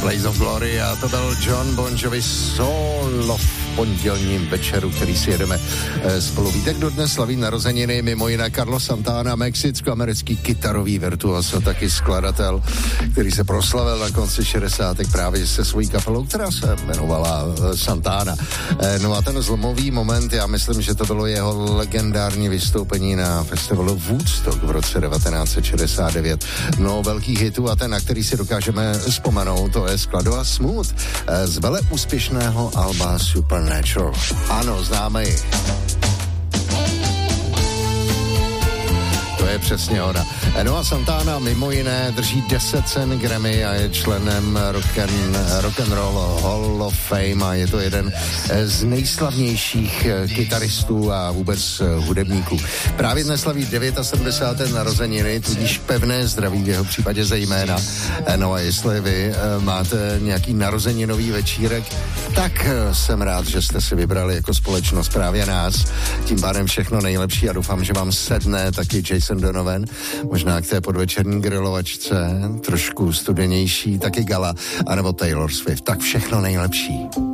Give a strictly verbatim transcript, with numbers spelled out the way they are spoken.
Blaze of Glory a to byl John Bon Jovi solo v pondělním večeru, který si jedeme e, spolu. Víte, kdo dnes slaví narozeniny? Mimo jiné Carlos Santana, mexicko-americký kytarový virtuos a taky skladatel, který se proslavil na konci šedesátek právě se svojí kapelou, která se jmenovala e, Santana. E, no a ten zlomový moment, já myslím, že to bylo jeho legendární vystoupení na festivalu Woodstock v roce devatenáct set šedesát devět. No, velký hitů a ten, na který si dokážeme vzpomenout, to je Skladova Smooth e, z vele úspěšného alba Supernatural. Ano, známe ji. To je přesně ona. No a Santana mimo jiné drží deset cen Grammy a je členem rock and, rock and Roll Hall of Fame a je to jeden z nejslavnějších kytaristů a vůbec hudebníků. Právě dnes slaví sedmdesáté deváté narozeniny, tudíž pevné zdraví v jeho případě zejména. No a jestli vy máte nějaký narozeninový večírek, tak jsem rád, že jste si vybrali jako společnost právě nás. Tím pádem všechno nejlepší a doufám, že vám sedne taky Jason Donovan, možná k té podvečerní grilovačce, trošku studenější, taky Gala, anebo Taylor Swift. Tak všechno nejlepší.